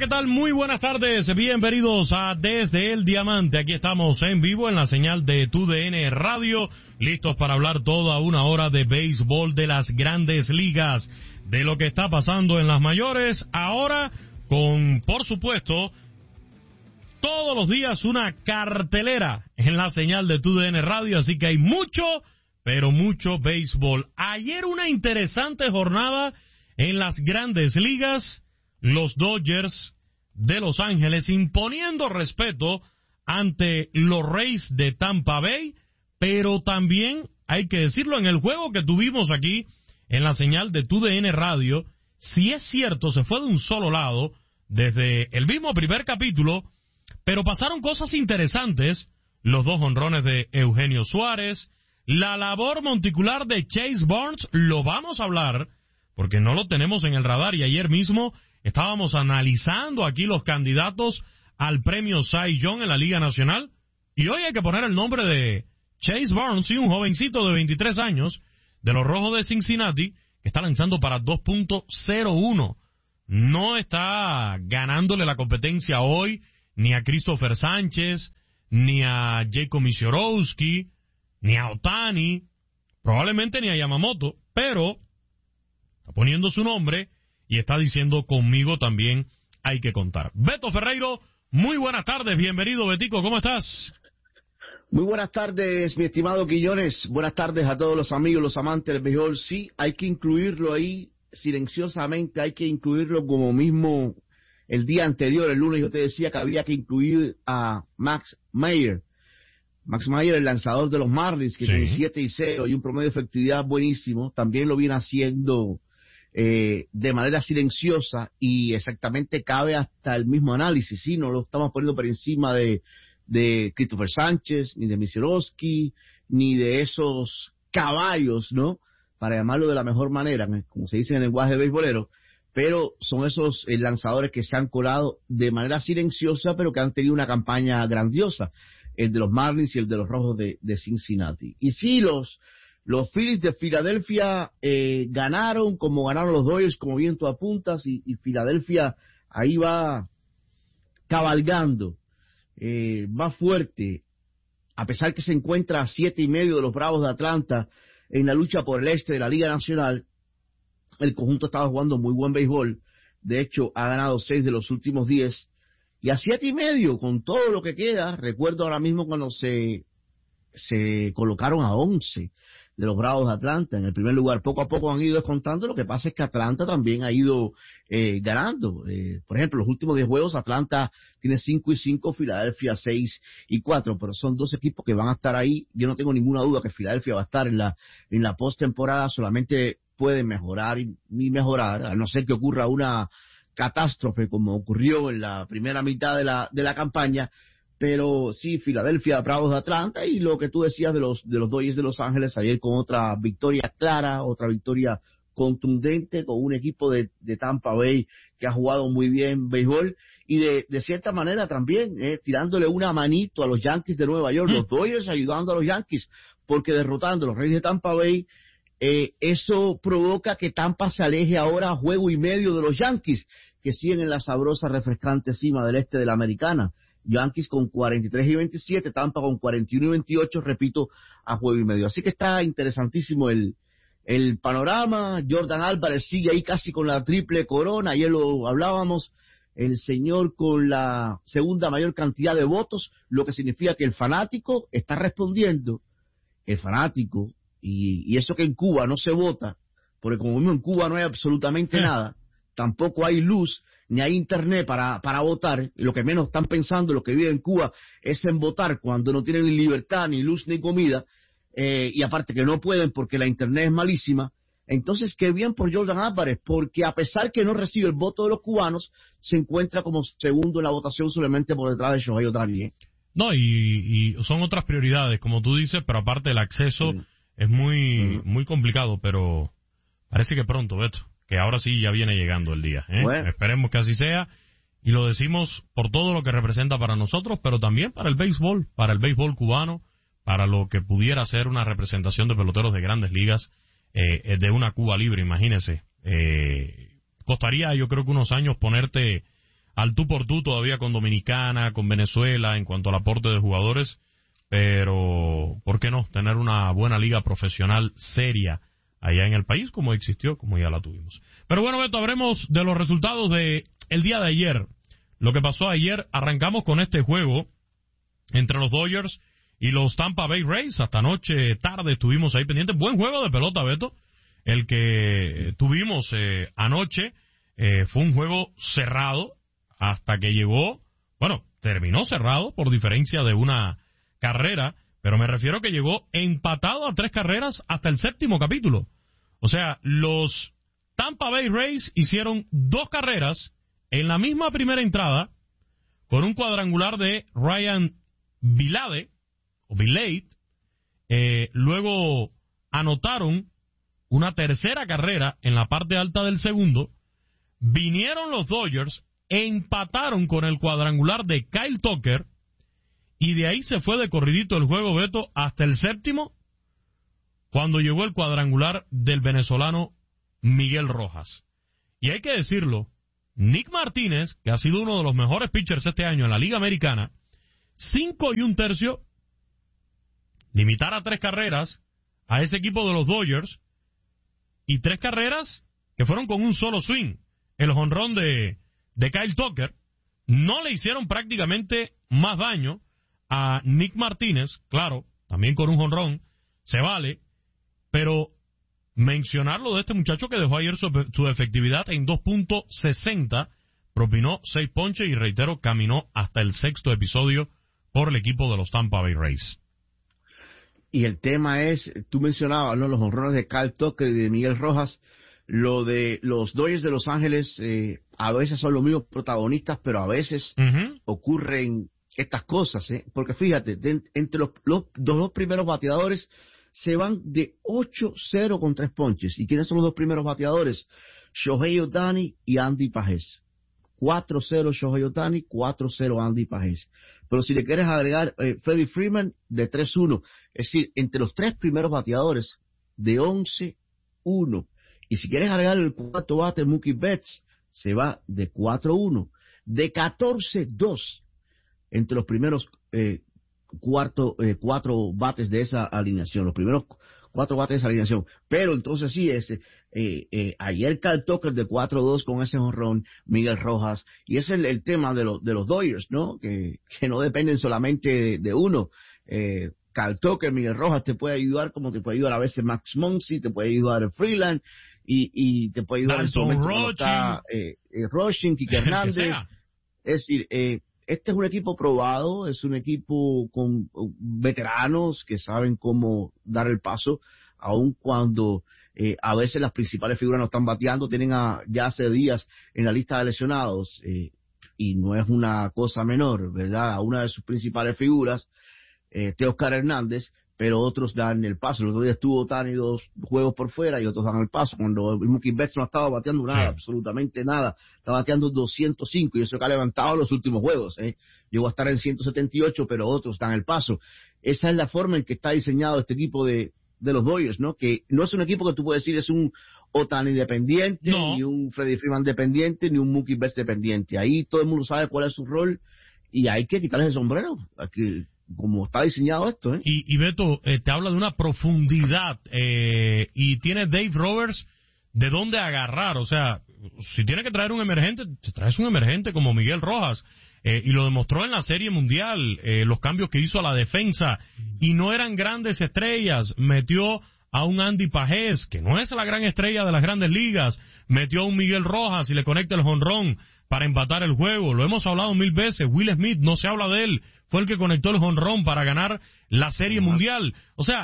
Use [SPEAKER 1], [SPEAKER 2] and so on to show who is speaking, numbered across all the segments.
[SPEAKER 1] ¿qué tal? Muy buenas tardes, bienvenidos a Desde el Diamante. Aquí estamos en vivo en la señal de TUDN Radio, listos para hablar toda una hora de béisbol, de las grandes ligas, de lo que está pasando en las mayores, ahora con, por supuesto, todos los días una cartelera en la señal de TUDN Radio, así que hay mucho, pero mucho béisbol. Ayer una interesante jornada en las grandes ligas. Los Dodgers de Los Ángeles imponiendo respeto ante los Rays de Tampa Bay, pero también, hay que decirlo, en el juego que tuvimos aquí en la señal de TUDN Radio, si es cierto, se fue de un solo lado desde el mismo primer capítulo, pero pasaron cosas interesantes, los 2 jonrones de Eugenio Suárez, la labor monticular de Chase Burns, lo vamos a hablar, porque no lo tenemos en el radar, y ayer mismo estábamos analizando aquí los candidatos al premio Cy Young en la Liga Nacional, y hoy hay que poner el nombre de Chase Burns, un jovencito de 23 años, de los Rojos de Cincinnati, que está lanzando para 2.01. No está ganándole la competencia hoy ni a Christopher Sánchez, ni a Jacob Misiorowski, ni a Ohtani, probablemente ni a Yamamoto, pero está poniendo su nombre y está diciendo conmigo también hay que contar. Beto Ferreiro, muy buenas tardes, bienvenido Betico, ¿cómo estás?
[SPEAKER 2] Muy buenas tardes, mi estimado Quillones, buenas tardes a todos los amigos, los amantes del béisbol. Sí, hay que incluirlo ahí silenciosamente, hay que incluirlo como mismo el día anterior, el lunes yo te decía que había que incluir a Max Meyer. Max Meyer, el lanzador de los Marlins, que con 7-0 y un promedio de efectividad buenísimo, también lo viene haciendo de manera silenciosa y exactamente cabe hasta el mismo análisis, ¿sí? No lo estamos poniendo por encima de Christopher Sánchez, ni de Misiorowski, ni de esos caballos, ¿no? Para llamarlo de la mejor manera, como se dice en el lenguaje beisbolero, pero son esos lanzadores que se han colado de manera silenciosa, pero que han tenido una campaña grandiosa, el de los Marlins y el de los Rojos de Cincinnati. Y sí, los Phillies de Filadelfia ganaron como ganaron los Dodgers, como bien tú apuntas, y Filadelfia ahí va cabalgando, va fuerte, a pesar que se encuentra a 7.5 de los Bravos de Atlanta en la lucha por el este de la Liga Nacional. El conjunto estaba jugando muy buen béisbol, de hecho ha ganado 6 de los últimos 10, y a 7.5 con todo lo que queda. Recuerdo ahora mismo cuando se colocaron a 11 de los Bravos de Atlanta en el primer lugar. Poco a poco han ido descontando. Lo que pasa es que Atlanta también ha ido ganando. Por ejemplo, los últimos 10 juegos Atlanta tiene 5-5, Filadelfia 6-4, pero son 2 equipos que van a estar ahí. Yo no tengo ninguna duda que Filadelfia va a estar en la postemporada. Solamente puede mejorar y mejorar, a no ser que ocurra una catástrofe como ocurrió en la primera mitad de la campaña. Pero sí, Filadelfia, Bravos de Atlanta, y lo que tú decías de los Dodgers de Los Ángeles ayer con otra victoria clara, otra victoria contundente, con un equipo de Tampa Bay que ha jugado muy bien béisbol, y de cierta manera también tirándole una manito a los Yankees de Nueva York, los Dodgers ayudando a los Yankees, porque derrotando a los Reyes de Tampa Bay, eso provoca que Tampa se aleje ahora a 1.5 juegos de los Yankees, que siguen en la sabrosa, refrescante cima del este de la Americana. Yankees con 43-27, Tampa con 41-28, repito, a 1.5 juegos. Así que está interesantísimo el panorama. Jordan Álvarez sigue ahí casi con la triple corona, ayer lo hablábamos, el señor con la segunda mayor cantidad de votos, lo que significa que el fanático está respondiendo, el fanático, y eso que en Cuba no se vota, porque como vimos en Cuba no hay absolutamente nada, tampoco hay luz, ni hay internet para votar, y lo que menos están pensando los que viven en Cuba es en votar cuando no tienen ni libertad, ni luz, ni comida, y aparte que no pueden porque la internet es malísima. Entonces, qué bien por Jordan Álvarez, porque a pesar que no recibe el voto de los cubanos, se encuentra como segundo en la votación solamente por detrás de Shohei Ohtani.
[SPEAKER 1] No, y son otras prioridades, como tú dices, pero aparte el acceso es muy complicado, pero parece que pronto, Beto, que ahora sí ya viene llegando el día. Bueno. Esperemos que así sea, y lo decimos por todo lo que representa para nosotros, pero también para el béisbol cubano, para lo que pudiera ser una representación de peloteros de grandes ligas, de una Cuba libre, imagínese. Costaría, yo creo que unos años ponerte al tú por tú todavía con Dominicana, con Venezuela, en cuanto al aporte de jugadores, pero ¿por qué no tener una buena liga profesional seria allá en el país, como existió, como ya la tuvimos? Pero bueno, Beto, hablemos de los resultados de el día de ayer. Lo que pasó ayer, arrancamos con este juego entre los Dodgers y los Tampa Bay Rays. Hasta anoche tarde estuvimos ahí pendientes. Buen juego de pelota, Beto, el que tuvimos anoche. Fue un juego cerrado hasta que llegó, bueno, terminó cerrado por diferencia de una carrera, pero me refiero que llegó empatado a 3 carreras hasta el 7º capítulo. O sea, los Tampa Bay Rays hicieron 2 carreras en la misma primera entrada con un cuadrangular de Ryan Vilade, o Vilade. Luego anotaron una tercera carrera en la parte alta del segundo. Vinieron los Dodgers, empataron con el cuadrangular de Kyle Tucker, y de ahí se fue de corridito el juego, Beto, hasta el 7º, cuando llegó el cuadrangular del venezolano Miguel Rojas. Y hay que decirlo, Nick Martínez, que ha sido uno de los mejores pitchers este año en la Liga Americana, 5 1/3, limitar a 3 carreras a ese equipo de los Dodgers, y 3 carreras que fueron con un solo swing. El jonrón de Kyle Tucker, no le hicieron prácticamente más daño a Nick Martínez, claro, también con un jonrón, se vale, pero mencionarlo de este muchacho que dejó ayer su efectividad en 2.60, propinó 6 ponches y, reitero, caminó hasta el 6º episodio por el equipo de los Tampa Bay Rays.
[SPEAKER 2] Y el tema es, tú mencionabas, ¿no?, los jonrones de Kyle Tucker y de Miguel Rojas. Lo de los Dodgers de Los Ángeles, a veces son los mismos protagonistas, pero a veces ocurren estas cosas, porque fíjate, entre los 2 primeros bateadores se van de 8-0 con 3 ponches. ¿Y quiénes son los 2 primeros bateadores? Shohei Ohtani y Andy Pajés. 4-0 Shohei Ohtani, 4-0 Andy Pajés. Pero si le quieres agregar Freddie Freeman, de 3-1. Es decir, entre los 3 primeros bateadores, de 11-1. Y si quieres agregar el 4º bate, Mookie Betts, se va de 4-1. De 14-2 entre los primeros 4 bates de esa alineación. Los primeros 4 bates de esa alineación. Pero entonces sí, ayer Kyle Tucker de 4-2 con ese jonrón, Miguel Rojas. Y ese es el tema de los Dodgers, ¿no? Que no dependen solamente de uno. Kyle Tucker, Miguel Rojas te puede ayudar, como te puede ayudar a veces Max Muncy, te puede ayudar Freeland, y te puede ayudar en su momento cuando está Rochin, Kike Hernández. Es decir, este es un equipo probado, es un equipo con veteranos que saben cómo dar el paso, aun cuando a veces las principales figuras no están bateando, tienen ya hace días en la lista de lesionados, y no es una cosa menor, ¿verdad? A una de sus principales figuras, Teoscar Hernández, pero otros dan el paso. El otro día estuvo Ohtani 2 juegos por fuera y otros dan el paso. Cuando Mookie Betts no ha estado bateando nada, absolutamente nada, está bateando 205, y eso que ha levantado los últimos juegos. Llegó a estar en 178, pero otros dan el paso. Esa es la forma en que está diseñado este equipo de los Dodgers, ¿no? Que no es un equipo que tú puedes decir es un Ohtani dependiente, no, ni un Freddie Freeman dependiente, ni un Mookie Betts dependiente. Ahí todo el mundo sabe cuál es su rol y hay que quitarles el sombrero. Aquí, como está diseñado esto,
[SPEAKER 1] Y Beto, te habla de una profundidad, y tiene Dave Roberts de dónde agarrar. O sea, si tiene que traer un emergente, te traes un emergente como Miguel Rojas, y lo demostró en la Serie Mundial, los cambios que hizo a la defensa, y no eran grandes estrellas. Metió a un Andy Pajés, que no es la gran estrella de las grandes ligas, metió a un Miguel Rojas y le conecta el jonrón para empatar el juego. Lo hemos hablado 1000 veces. Will Smith, no se habla de él, fue el que conectó el jonrón para ganar la Serie Mundial. O sea,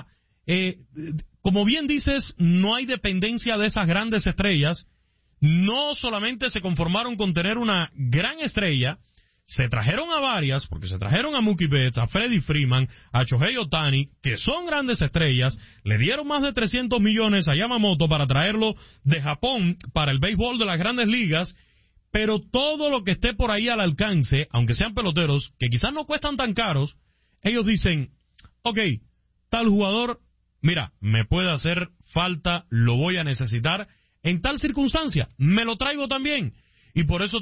[SPEAKER 1] como bien dices, no hay dependencia de esas grandes estrellas. No solamente se conformaron con tener una gran estrella, se trajeron a varias, porque se trajeron a Mookie Betts, a Freddie Freeman, a Shohei Ohtani, que son grandes estrellas. Le dieron más de 300 millones a Yamamoto para traerlo de Japón para el béisbol de las grandes ligas. Pero todo lo que esté por ahí al alcance, aunque sean peloteros, que quizás no cuestan tan caros, ellos dicen, ok, tal jugador, mira, me puede hacer falta, lo voy a necesitar en tal circunstancia, me lo traigo también. Y por eso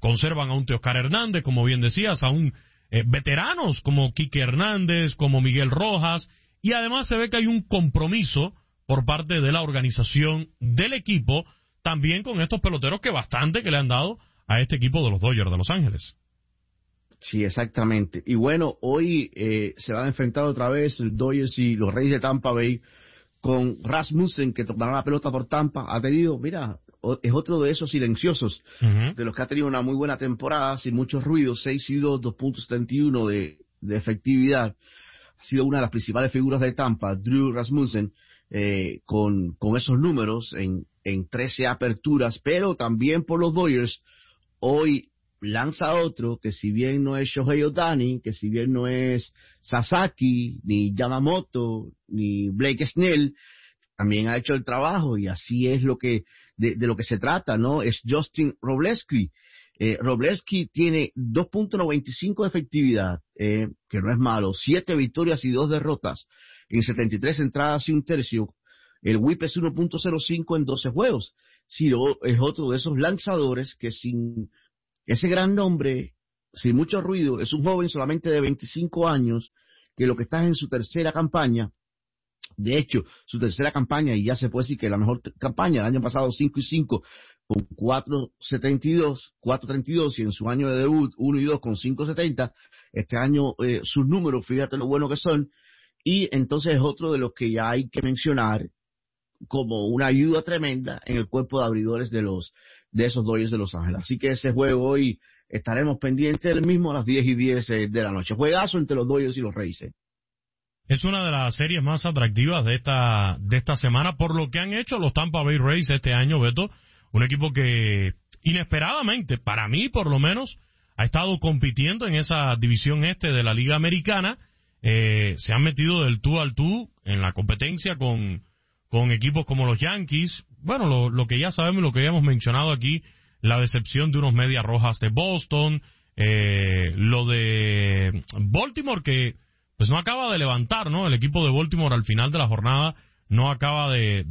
[SPEAKER 1] conservan a un Teoscar Hernández, como bien decías, a un veteranos como Quique Hernández, como Miguel Rojas, y además se ve que hay un compromiso por parte de la organización del equipo, también con estos peloteros que bastante que le han dado a este equipo de los Dodgers de Los Ángeles.
[SPEAKER 2] Sí, exactamente. Y bueno, hoy se van a enfrentar otra vez el Dodgers y los Reyes de Tampa Bay con Rasmussen, que tomará la pelota por Tampa. Ha tenido, mira, es otro de esos silenciosos, de los que ha tenido una muy buena temporada, sin muchos ruidos, 6-2, 2.71 de efectividad. Ha sido una de las principales figuras de Tampa, Drew Rasmussen, con esos números en 13 aperturas, pero también por los Dodgers, hoy lanza otro que si bien no es Shohei Ohtani, que si bien no es Sasaki, ni Yamamoto, ni Blake Snell, también ha hecho el trabajo, y así es lo que de lo que se trata, ¿no? Es Justin Robleski. Robleski tiene 2.95 de efectividad, que no es malo, 7 victorias y 2 derrotas en 73 entradas y un tercio. El whip es 1.05 en 12 juegos. Sí, es otro de esos lanzadores que sin ese gran nombre, sin mucho ruido, es un joven solamente de 25 años, que lo que está en su tercera campaña. De hecho, su tercera campaña, y ya se puede decir que la mejor campaña, el año pasado 5-5 con 4.32, y en su año de debut 1-2 con 5.70, este año sus números, fíjate lo bueno que son, y entonces es otro de los que ya hay que mencionar como una ayuda tremenda en el cuerpo de abridores de esos Dodgers de Los Ángeles. Así que ese juego hoy estaremos pendientes del mismo a las 10:10 de la noche. Juegazo entre los Dodgers y los Reyes.
[SPEAKER 1] Es una de las series más atractivas de esta semana por lo que han hecho los Tampa Bay Rays este año, Beto. Un equipo que inesperadamente, para mí por lo menos, ha estado compitiendo en esa división este de la Liga Americana. Se han metido del tú al tú en la competencia con equipos como los Yankees. Bueno, lo que ya sabemos, lo que ya hemos mencionado aquí, la decepción de unos Medias Rojas de Boston, lo de Baltimore que pues no acaba de levantar, ¿no? El equipo de Baltimore al final de la jornada no acaba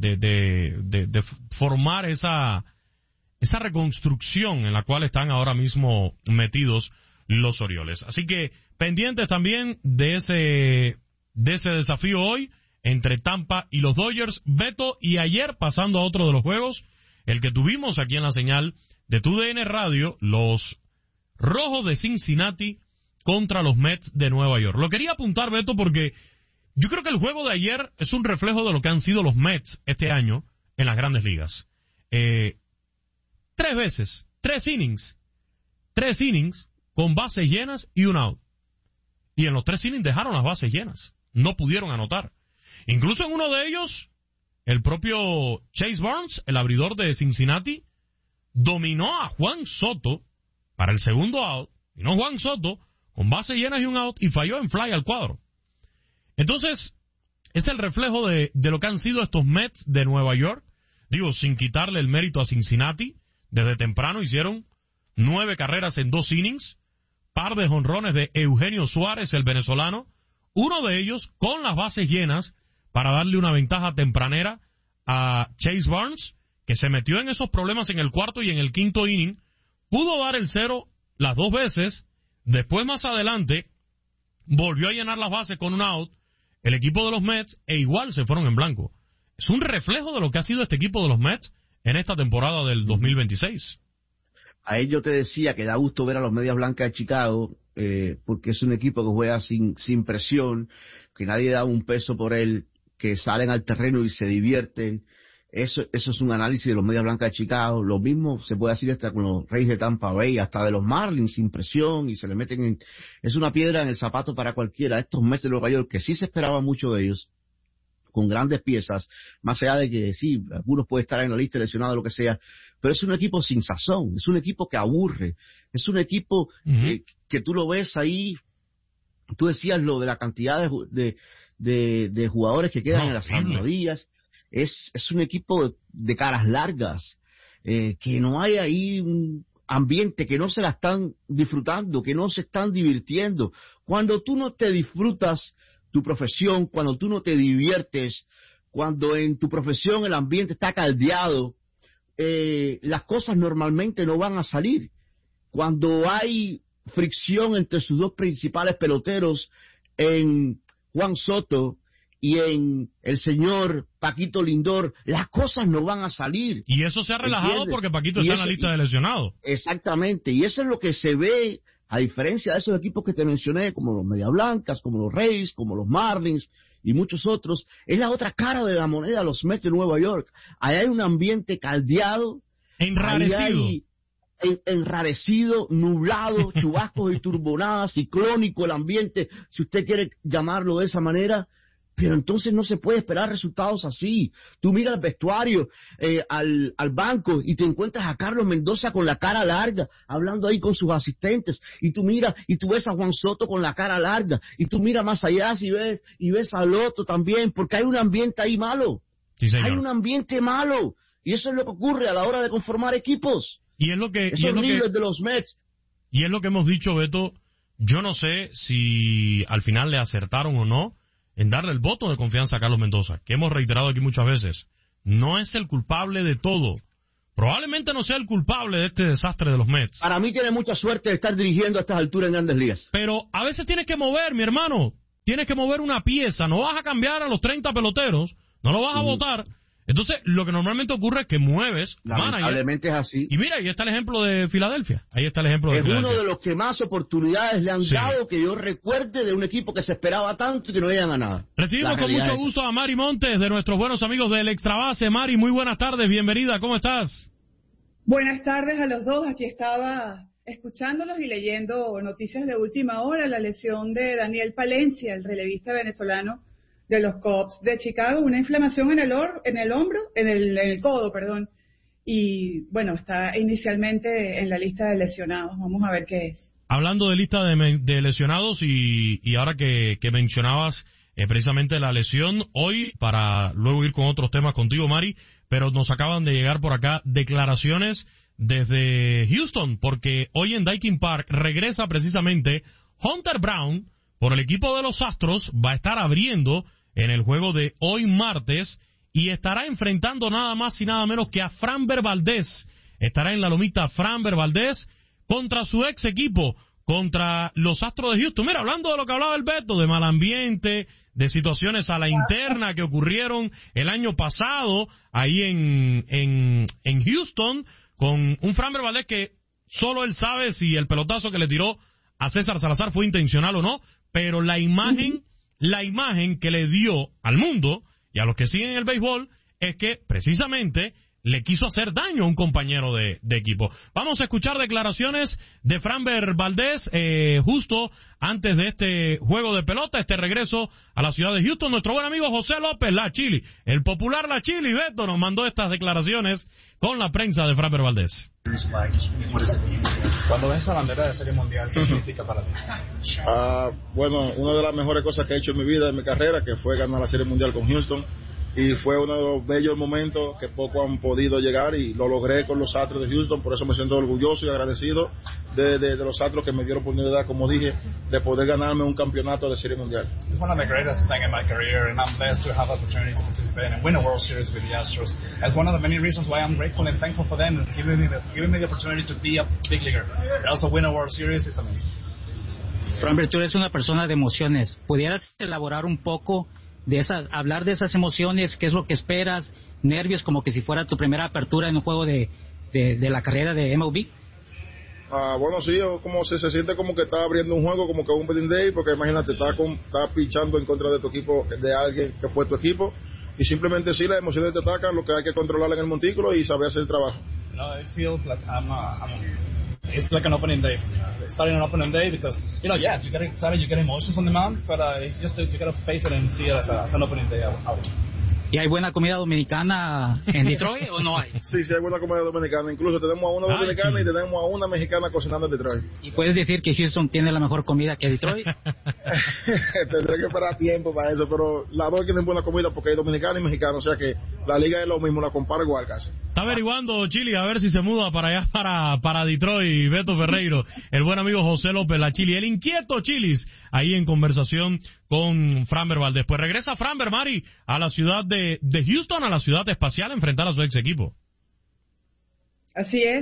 [SPEAKER 1] de formar esa reconstrucción en la cual están ahora mismo metidos los Orioles. Así que pendientes también de ese desafío hoy entre Tampa y los Dodgers, Beto. Y ayer, pasando a otro de los juegos, el que tuvimos aquí en la señal de TUDN Radio, los Rojos de Cincinnati contra los Mets de Nueva York. Lo quería apuntar, Beto, porque yo creo que el juego de ayer es un reflejo de lo que han sido los Mets este año en las Grandes Ligas. 3 veces, 3 innings con bases llenas y un out. Y en los 3 innings dejaron las bases llenas. No pudieron anotar. Incluso en uno de ellos, el propio Chase Burns, el abridor de Cincinnati, dominó a Juan Soto para el segundo out, y no Juan Soto, con bases llenas y un out, y falló en fly al cuadro. Entonces, es el reflejo de lo que han sido estos Mets de Nueva York. Digo, sin quitarle el mérito a Cincinnati, desde temprano hicieron 9 carreras en 2 innings, par de jonrones de Eugenio Suárez, el venezolano, uno de ellos con las bases llenas para darle una ventaja tempranera a Chase Burns, que se metió en esos problemas en el cuarto y en el quinto inning, pudo dar el 0 las 2 veces, después más adelante volvió a llenar las bases con un out, el equipo de los Mets, e igual se fueron en blanco. Es un reflejo de lo que ha sido este equipo de los Mets en esta temporada del 2026.
[SPEAKER 2] A ello te decía que da gusto ver a los Medias Blancas de Chicago, porque es un equipo que juega sin presión, que nadie da un peso por él, que salen al terreno y se divierten. Eso es un análisis de los Medias Blancas de Chicago. Lo mismo se puede decir hasta con los Reyes de Tampa Bay, hasta de los Marlins, sin presión, y se le meten en... Es una piedra en el zapato para cualquiera. Estos Mets de Nueva York, que sí se esperaba mucho de ellos, con grandes piezas, más allá de que sí, algunos pueden estar en la lista lesionados, lo que sea, pero es un equipo sin sazón, es un equipo que aburre, es un equipo que tú lo ves ahí. Tú decías lo de la cantidad de jugadores que quedan en las almohadillas. Es un equipo de caras largas, que no hay ahí un ambiente, que no se la están disfrutando, que no se están divirtiendo. Cuando tú no te disfrutas tu profesión, cuando tú no te diviertes, cuando en tu profesión el ambiente está caldeado, las cosas normalmente no van a salir. cuando hay fricción entre sus dos principales peloteros, en Juan Soto y en el señor Paquito Lindor, las cosas no van a salir.
[SPEAKER 1] Y eso se ha relajado, ¿entiendes? Porque Paquito está en la lista de lesionados.
[SPEAKER 2] Exactamente, y eso es lo que se ve, a diferencia de esos equipos que te mencioné, como los Media Blancas, como los Rays, como los Marlins y muchos otros. Es la otra cara de la moneda, los Mets de Nueva York. Ahí hay un ambiente caldeado,
[SPEAKER 1] enrarecido.
[SPEAKER 2] Enrarecido, nublado, chubascos y turbonadas, ciclónico el ambiente, si usted quiere llamarlo de esa manera, pero entonces no se puede esperar resultados así. Tú miras al vestuario, al banco, y te encuentras a Carlos Mendoza con la cara larga, hablando ahí con sus asistentes, y tú miras, y tú ves a Juan Soto con la cara larga, y tú miras más allá y ves al otro también, porque hay un ambiente ahí malo.
[SPEAKER 1] Sí, señor.
[SPEAKER 2] Hay un ambiente malo, y eso es lo que ocurre a la hora de conformar equipos.
[SPEAKER 1] Y es lo que
[SPEAKER 2] de los Mets.
[SPEAKER 1] Y es lo que hemos dicho, Beto. Yo no sé si al final le acertaron o no en darle el voto de confianza a Carlos Mendoza, que hemos reiterado aquí muchas veces. No es el culpable de todo. Probablemente no sea el culpable de este desastre de los Mets.
[SPEAKER 2] Para mí tiene mucha suerte de estar dirigiendo a estas alturas en Grandes Ligas.
[SPEAKER 1] Pero a veces tienes que mover, mi hermano. Tienes que mover una pieza. No vas a cambiar a los 30 peloteros. No lo vas a votar. Entonces, lo que normalmente ocurre es que mueves a manager.
[SPEAKER 2] Lamentablemente es así.
[SPEAKER 1] Y mira, ahí está el ejemplo de Filadelfia. Ahí está el ejemplo de Filadelfia.
[SPEAKER 2] Es uno de los que más oportunidades le han dado, que yo recuerde, de un equipo que se esperaba tanto y que no llegan a nada.
[SPEAKER 1] Recibimos con mucho gusto a Mari Montes, de nuestros buenos amigos del Extrabase. Mari, muy buenas tardes, bienvenida, ¿cómo estás?
[SPEAKER 3] Buenas tardes a los dos. Aquí estaba escuchándolos y leyendo noticias de última hora. La lesión de Daniel Palencia, el relevista venezolano de los Cubs de Chicago, una inflamación en el codo, y bueno, está inicialmente en la lista de lesionados. Vamos a ver qué es.
[SPEAKER 1] Hablando de lista de lesionados y ahora que mencionabas precisamente la lesión, hoy, para luego ir con otros temas contigo, Mari, pero nos acaban de llegar por acá declaraciones desde Houston, porque hoy en Daikin Park regresa precisamente Hunter Brown por el equipo de los Astros, va a estar abriendo en el juego de hoy martes y estará enfrentando nada más y nada menos que a Framber Valdez. Estará en la lomita Framber Valdez contra su ex equipo, contra los Astros de Houston. Mira, hablando de lo que hablaba el Beto, de mal ambiente, de situaciones a la interna que ocurrieron el año pasado ahí en Houston, con un Framber Valdez que solo él sabe si el pelotazo que le tiró a César Salazar fue intencional o no, pero la imagen que le dio al mundo y a los que siguen el béisbol es que precisamente le quiso hacer daño a un compañero de equipo. Vamos a escuchar declaraciones de Framber Valdez justo antes de este juego de pelota, este regreso a la ciudad de Houston. Nuestro buen amigo José López, La Chili, el popular La Chili, Beto, nos mandó estas declaraciones con la prensa de Framber Valdez.
[SPEAKER 4] Cuando ves esa bandera de Serie Mundial, ¿qué significa para ti?
[SPEAKER 5] Bueno, una de las mejores cosas que he hecho en mi vida, en mi carrera, que fue ganar la Serie Mundial con Houston. Y fue uno de los bellos momentos que poco han podido llegar y lo logré con los Astros de Houston. Por eso me siento orgulloso y agradecido de los Astros que me dieron oportunidad, como dije, de poder ganarme un campeonato de Serie Mundial.
[SPEAKER 4] It's one of the greatest things in my career, and I'm blessed to have the opportunity to participate and win a World Series with the Astros. That's one of the many reasons why I'm grateful and thankful for them giving me the opportunity to be a big leaguer. And also win a World Series, it's amazing.
[SPEAKER 6] Framber, tú eres una persona de emociones. ¿Pudieras elaborar un poco hablar de esas emociones? ¿Qué es lo que esperas? ¿Nervios como que si fuera tu primera apertura en un juego de la carrera de MLB?
[SPEAKER 5] Bueno, sí, como se siente como que está abriendo un juego, como que un opening day, porque imagínate, está pichando en contra de tu equipo, de alguien que fue tu equipo, y simplemente sí, las emociones te atacan, lo que hay que controlar en el montículo y saber hacer el trabajo.
[SPEAKER 4] No, it feels like it's like an opening day for me. Starting an opening day because, yes, you get excited, you get emotions on the mound, but it's just you got to face it and see it as an opening day out.
[SPEAKER 6] ¿Y hay buena comida dominicana en Detroit o no hay?
[SPEAKER 5] Sí, hay buena comida dominicana. Incluso tenemos a una dominicana y tenemos a una mexicana cocinando en Detroit.
[SPEAKER 6] ¿Y puedes decir que Houston tiene la mejor comida que Detroit?
[SPEAKER 5] Tendré que esperar tiempo para eso, pero las dos tienen buena comida porque hay dominicana y mexicana, o sea que la liga es lo mismo, la comparo igual casi.
[SPEAKER 1] Está averiguando Chili a ver si se muda para allá, para Detroit, Beto Ferreiro, el buen amigo José López, La Chili, el inquieto Chilis, ahí en conversación con Framber Valdez. Pues regresa Framber, Mari, a la ciudad de Houston, a la ciudad espacial, a enfrentar a su ex equipo.
[SPEAKER 3] Así es.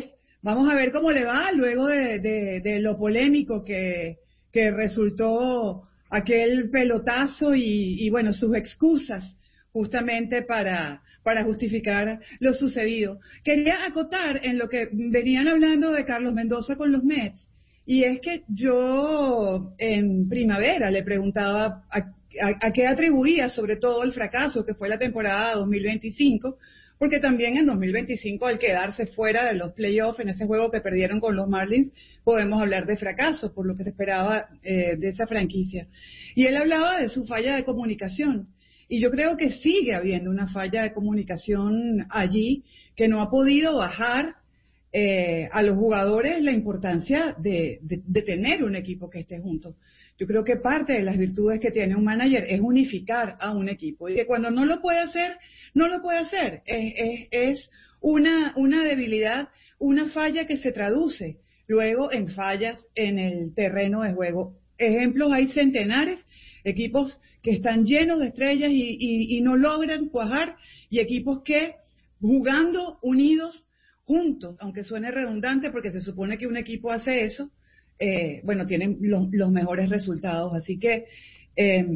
[SPEAKER 3] Vamos a ver cómo le va luego de lo polémico que resultó aquel pelotazo y bueno, sus excusas justamente para justificar lo sucedido. Quería acotar en lo que venían hablando de Carlos Mendoza con los Mets, y es que yo en primavera le preguntaba a qué atribuía sobre todo el fracaso que fue la temporada 2025, porque también en 2025 al quedarse fuera de los playoffs en ese juego que perdieron con los Marlins, podemos hablar de fracaso por lo que se esperaba de esa franquicia. Y él hablaba de su falla de comunicación, y yo creo que sigue habiendo una falla de comunicación allí que no ha podido bajar a los jugadores la importancia de tener un equipo que esté junto. Yo creo que parte de las virtudes que tiene un manager es unificar a un equipo, y que cuando no lo puede hacer, no lo puede hacer. Es una debilidad, una falla que se traduce luego en fallas en el terreno de juego. Ejemplos hay centenares, equipos que están llenos de estrellas y no logran cuajar, y equipos que jugando unidos, juntos, aunque suene redundante porque se supone que un equipo hace eso, bueno, tienen los mejores resultados. Así que